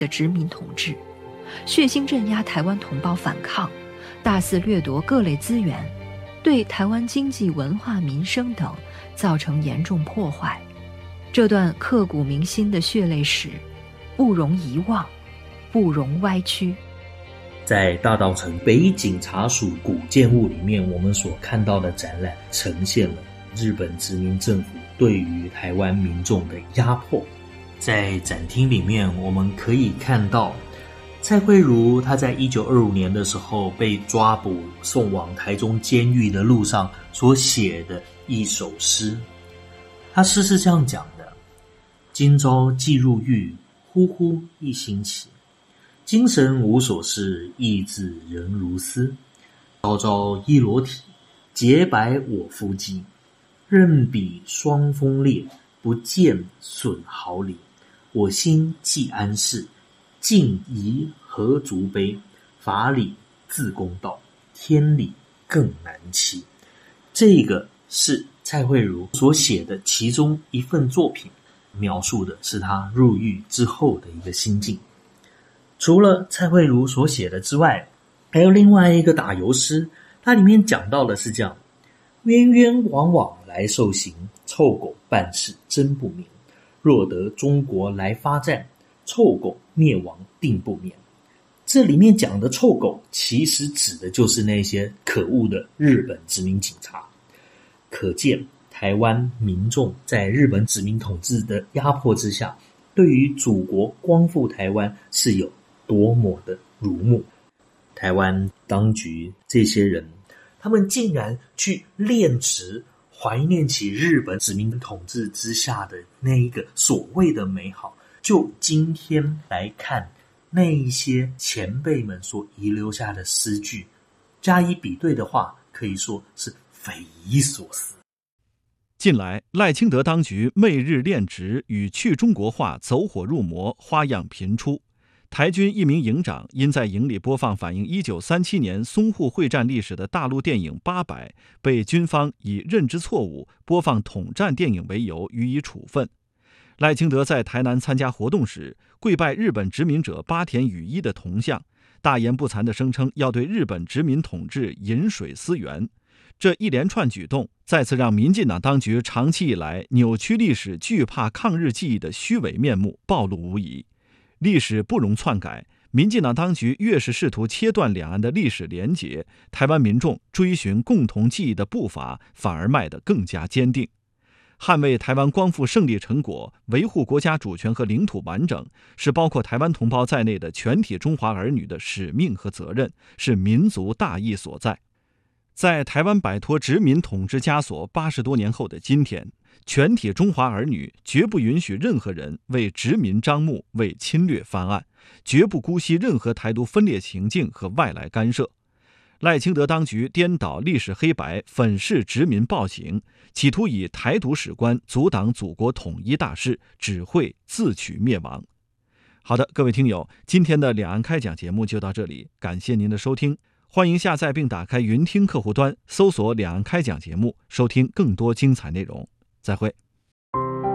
的殖民统治，血腥镇压台湾同胞反抗，大肆掠夺各类资源，对台湾经济、文化、民生等造成严重破坏。这段刻骨铭心的血泪史，不容遗忘，不容歪曲。 在大稻埕北警察署古建物里面，我们所看到的展览呈现了日本殖民政府对于台湾民众的压迫。在展厅里面，我们可以看到蔡惠如她在1925年的时候被抓捕送往台中监狱的路上所写的一首诗。他诗是这样讲的：今朝既入狱，忽忽一心起，精神无所事，意志仍如丝。朝朝一裸体，洁白我肤肌。任彼霜风烈，不见损毫厘。我心既安适，静宜何足悲？法理自公道，天理更难欺。这个是蔡惠如所写的其中一份作品，描述的是他入狱之后的一个心境。除了蔡惠如所写的之外，还有另外一个打油诗，它里面讲到的是这样：冤冤枉枉来受刑，臭狗办事真不明。若得中国来发战，臭狗灭亡定不免。这里面讲的臭狗，其实指的就是那些可恶的日本殖民警察。可见台湾民众在日本殖民统治的压迫之下，对于祖国光复台湾是有多么的如沐。台湾当局这些人，他们竟然去炼职，怀念起日本殖民统治之下的那一个所谓的美好。就今天来看，那一些前辈们所遗留下的诗句，加以比对的话，可以说是匪夷所思。 近来，赖清德当局媚日炼职与去中国化走火入魔花样频出。台军一名营长因在营里播放反映1937年淞沪会战历史的大陆电影《800》，被军方以认知错误播放统战电影为由予以处分。赖清德在台南参加活动时，跪拜日本殖民者八田羽衣的铜像，大言不惭地声称要对日本殖民统治饮水思源。这一连串举动再次让民进党当局长期以来扭曲历史、惧怕抗日记忆的虚伪面目暴露无遗。历史不容篡改，民进党当局越是试图切断两岸的历史连结，台湾民众追寻共同记忆的步伐反而迈得更加坚定。捍卫台湾光复胜利成果，维护国家主权和领土完整，是包括台湾同胞在内的全体中华儿女的使命和责任，是民族大义所在。在台湾摆脱殖民统治枷锁80多年后的今天，全体中华儿女绝不允许任何人为殖民张目，为侵略翻案，绝不姑息任何台独分裂情境和外来干涉。赖清德当局颠倒历史黑白，粉饰殖民暴行，企图以台独史观阻挡祖国统一大势，只会自取灭亡。好的，各位听友，今天的两岸开讲节目就到这里，感谢您的收听。欢迎下载并打开云听客户端，搜索两岸开讲节目，收听更多精彩内容。再会。